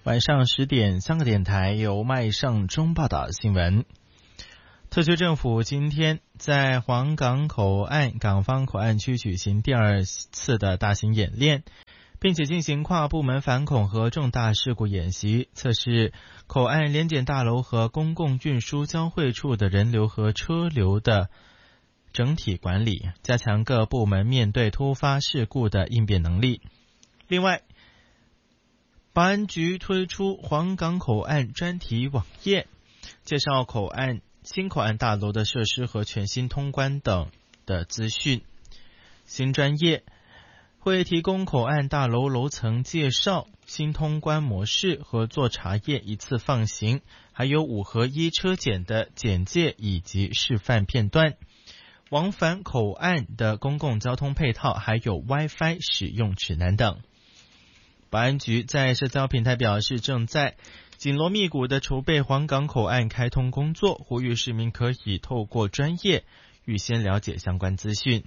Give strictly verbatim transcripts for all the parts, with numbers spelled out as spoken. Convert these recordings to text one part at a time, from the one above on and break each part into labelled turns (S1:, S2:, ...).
S1: 晚上十点，香港电台由麦尚中报道新闻。特区政府今天在黄港口岸港方口岸区举行第二次的大型演练，并且进行跨部门反恐和重大事故演习，测试口岸联检大楼和公共运输交汇处的人流和车流的整体管理，加强各部门面对突发事故的应变能力。另外，保安局推出黄港口岸专题网页，介绍口岸新口岸大楼的设施和全新通关等的资讯。新专页会提供口岸大楼楼层介绍、新通关模式、合作查验一次放行，还有五合一车检的简介以及示范片段，往返口岸的公共交通配套，还有 Wi-Fi 使用指南等。保安局在社交平台表示，正在紧锣密鼓地筹备黄港口岸开通工作，呼吁市民可以透过专业预先了解相关资讯。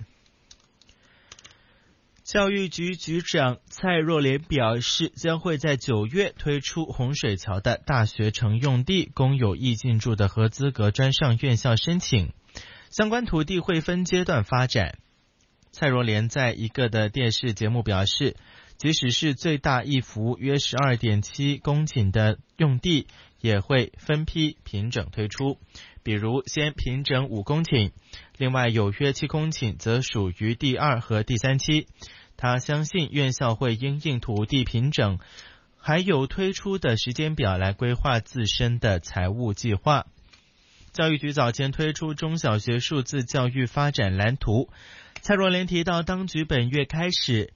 S1: 教育局局长蔡若莲表示，将会在九月推出洪水桥的大学城用地供有意进驻的合资格专上院校申请，相关土地会分阶段发展。蔡若莲在一个的电视节目表示，即使是最大一幅约 十二点七公顷的用地，也会分批平整推出，比如先平整五公顷，另外有约七公顷则属于第二和第三期。他相信院校会因应土地平整还有推出的时间表来规划自身的财务计划。教育局早前推出中小学数字教育发展蓝图，蔡若莲提到，当局本月开始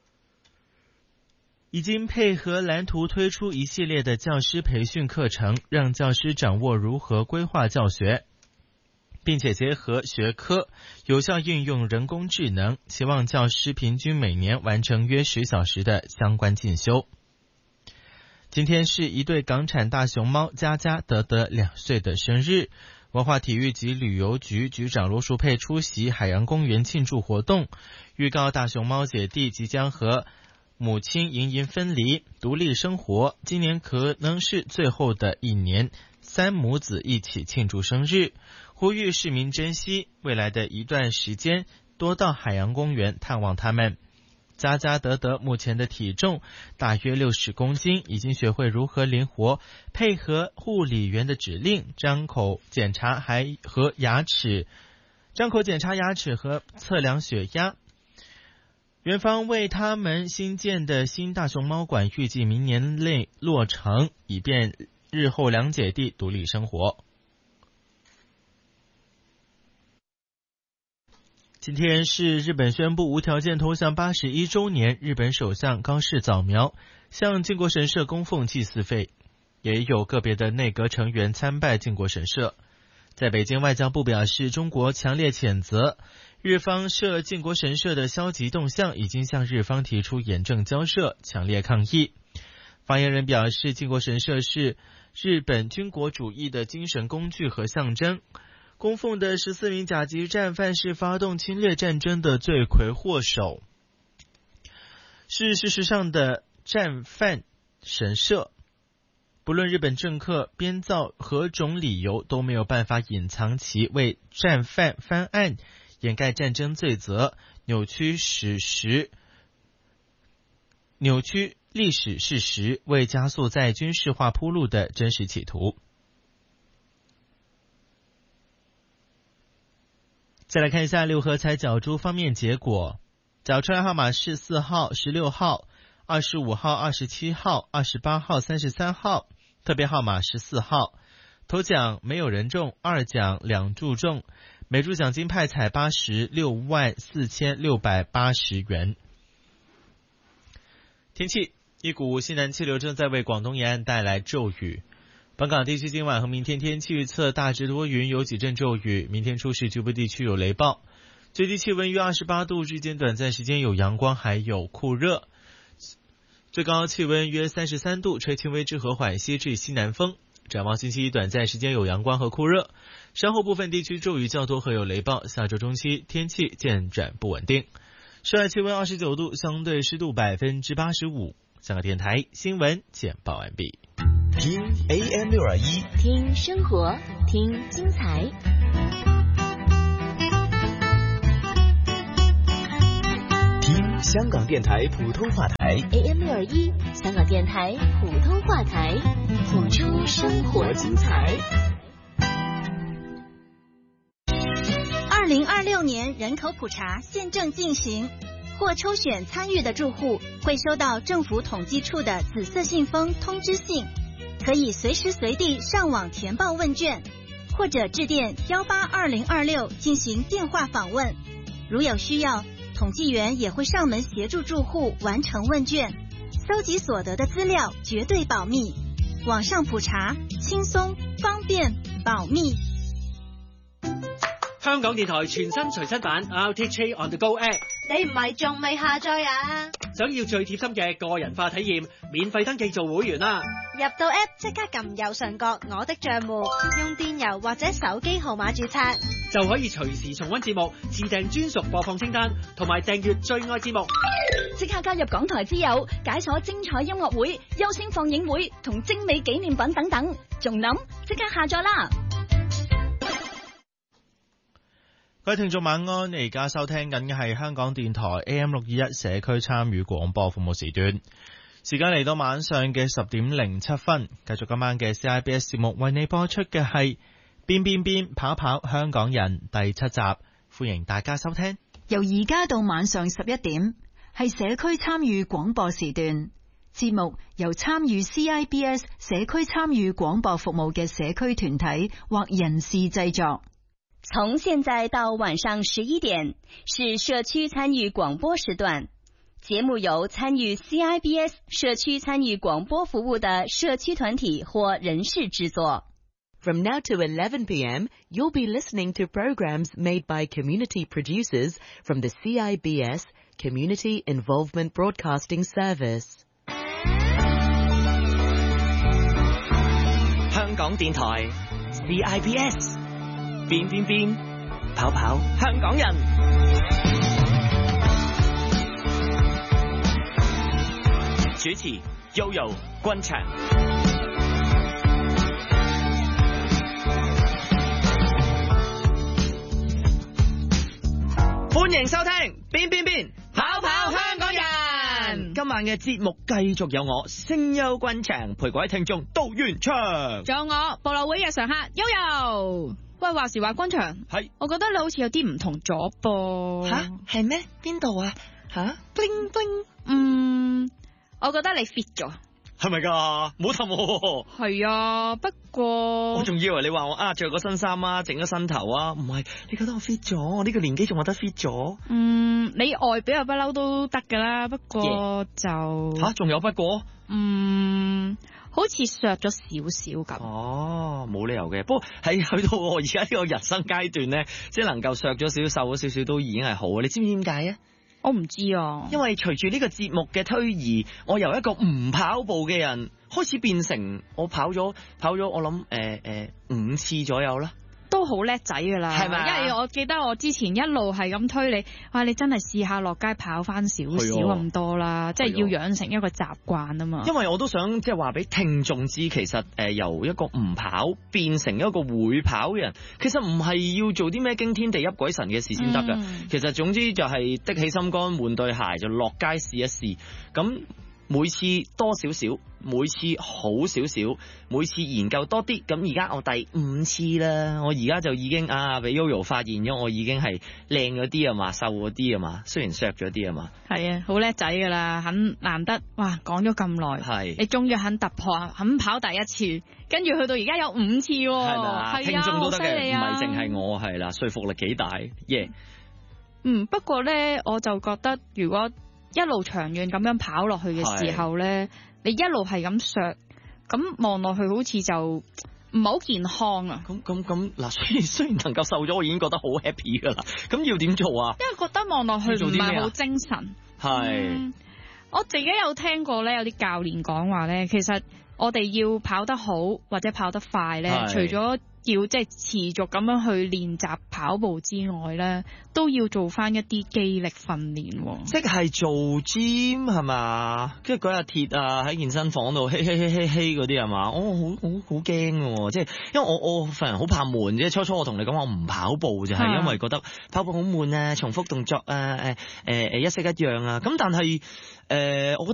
S1: 已经配合蓝图推出一系列的教师培训课程，让教师掌握如何规划教学，并且结合学科有效运用人工智能，期望教师平均每年完成约十小时的相关进修。今天是一对港产大熊猫佳佳德德两岁的生日，文化体育及旅游局局长罗淑佩出席海洋公园庆祝活动，预告大熊猫姐弟即将和母亲莹莹分离，独立生活，今年可能是最后的一年，三母子一起庆祝生日，呼吁市民珍惜未来的一段时间，多到海洋公园探望他们。佳佳德德目前的体重大约六十公斤，已经学会如何灵活配合护理员的指令，张口检查还和牙齿张口检查牙齿和测量血压。园方为他们新建的新大熊猫馆预计明年内落成，以便日后两姐弟独立生活。今天是日本宣布无条件投降八十一周年，日本首相高市早苗向靖国神社供奉祭祀费，也有个别的内阁成员参拜靖国神社。在北京，外交部表示，中国强烈谴责日方涉靖国神社的消极动向，已经向日方提出严正交涉，强烈抗议。发言人表示，靖国神社是日本军国主义的精神工具和象征，供奉的十四名甲级战犯是发动侵略战争的罪魁祸首，是事实上的战犯神社。不论日本政客编造何种理由，都没有办法隐藏其为战犯翻案、掩盖战争罪责、扭曲史实、扭曲历史事实，为加速在军事化铺路的真实企图。再来看一下六合彩角珠方面结果，角出来号码是四号、十六号、二十五号、二十七号、二十八号、三十三号，特别号码是四号。头奖没有人中，二奖两注中，每注奖金派彩八十六万四千六百八十元。天气，一股西南气流正在为广东沿岸带来骤雨。本港地区今晚和明天天气预测大致多云，有几阵骤雨，明天初时局部地区有雷暴，最低气温约二十八度，日间短暂时间有阳光还有酷热，最高气温约三十三度，吹轻微至和缓西至西南风。展望星期一短暂时间有阳光和酷热，稍后部分地区骤雨较多和有雷暴，下周中期天气渐转不稳定。室外气温二十九度，相对湿度百分之八十五。 香港電台新聞簡報完畢。
S2: 聽 A M 六二一，
S3: 聽生活，聽精彩。
S2: 聽香港電台普通話台
S3: A M 六二一，香港電台普通話台，播出生活精彩。
S4: 二零二六年人口普查現正進行，獲抽選參與的住戶會收到政府統計處的紫色信封通知信，可以隨時隨地上網填報問卷，或者致電幺八二零二六進行電話訪問。如有需要，統計員也會上門協助住戶完成問卷，搜集所得的資料絕對保密。網上普查，輕鬆、方便、保密。
S5: 香港電台全新隨身版 R T H On The Go App，
S6: 你唔係仲未下載啊？
S5: 想要最貼心嘅個人化體驗，免費登記做會員啦！
S6: 入到 App 即刻撳右上角我的賬戶，用電郵或者手機號碼註冊，
S5: 就可以隨時重溫節目，自訂專屬播放清單，同埋訂閱最愛節目。
S7: 即刻加入港台之友，解鎖精彩音樂會、優先放映會同精美紀念品等等，仲諗即刻下載啦！
S1: 各位聽眾晚安，你而家收聽緊嘅係香港電台 A M 六二一社區參與廣播服務時段，時間嚟到晚上嘅十點零七分，繼續今晚嘅 C I B S 節目，為你播出嘅係邊邊邊跑跑香港人第七集，歡迎大家收聽。
S8: 由而家到晚上十一點，係社區參與廣播時段，節目由參與 C I B S 社區參與廣播服務嘅社區團體或人士製作。
S7: 從現在到晚上十一點是社區參與廣播時段，節目由參與 C I B S 社區參與廣播服務的社區團體或人士製作。
S9: From now to eleven p m, you'll be listening to programs made by community producers from the C I B S Community Involvement Broadcasting Service.
S2: 香港電台 C I B S， 邊邊邊跑跑香港人。主持 Yoyo 君祥。歡迎收聽邊邊邊跑跑香港人。今晚嘅節目繼續有我聲優君祥陪各位聽眾到完場，
S10: 仲有我博樂會日常客悠悠。喂，話時話君祥，係，我覺得你好似有啲唔同咗噃。
S9: 吓，係咩？邊度啊？吓 bling bling。
S10: 嗯，我覺得你 fit 咗。
S2: 係咪噶？冇氹我。
S10: 係啊，不過
S2: 我仲以為你話我啊着個新衫啊，整咗新頭啊，唔係，你覺得我 fit 咗？我呢個年紀仲覺得 fit 咗？
S10: 嗯，你外表又不嬲都得噶啦，不過
S2: yeah.
S10: 就
S2: 吓，仲有不過？
S10: 嗯，好似削咗少少咁。
S2: 哦，冇理由嘅。不過喺去到我而家呢個人生階段咧，即係能夠削咗少少、瘦咗少少都已經係好啊！你知唔知點解啊？
S10: 我唔知啊，
S2: 因為隨住呢個節目嘅推移，我由一個唔跑步嘅人開始變成我跑咗跑咗，我諗誒誒五次左右啦。
S10: 都好叻仔噶啦，係咪？因為我記得我之前一路係咁推你，哇！你真係試下落街跑翻少少咁多啦，即係要養成一個習慣啊嘛。
S2: 因為我都想即係話俾聽眾知，其實誒、呃、由一個唔跑變成一個會跑嘅人，其實唔係要做啲咩驚天地泣鬼神嘅事先得噶。嗯、其實總之就係的起心肝，換對鞋就落街試一試，咁每次多少少。每次好少少，每次研究多啲，咁而家我第五次啦，我而家就已經啊俾 Yoyo 發現咗，我已經係靚咗啲啊嘛，瘦咗啲啊嘛，雖然削咗啲啊嘛。係啊，
S10: 好叻仔噶啦，肯難得，哇，講咗咁耐，係你終於肯突破，肯跑第一次，跟住去到而家有五次喎，係啊，聽眾都得嘅，唔係淨係我係啦，說服力幾大，耶、yeah。嗯，不過咧，我就覺得如果一路長遠咁樣跑落去嘅時候咧。你一路係咁削，咁望落去好似就唔係好健康啊！
S2: 咁咁咁嗱，雖然雖然能夠瘦咗，我已經覺得好 happy 噶啦。咁要點做啊？
S10: 因為覺得望落去唔係好精神。係、嗯，我自己有聽過咧，有啲教練講話咧，其實我哋要跑得好或者跑得快咧，除咗要即係持續咁樣去練習跑步之外咧，都要做翻一啲肌力訓練。
S2: 即係做 gym 係嘛？跟住舉下鐵啊，喺健身房度嘿嘿嘿嘿嘿嗰啲係嘛？我好好好驚嘅，即係因為我我份人好怕悶啫。初初我同你講我唔跑步就係、是、因為覺得跑步好悶啊，重複動作啊，誒誒誒一式一樣啊。咁但係誒、呃，我覺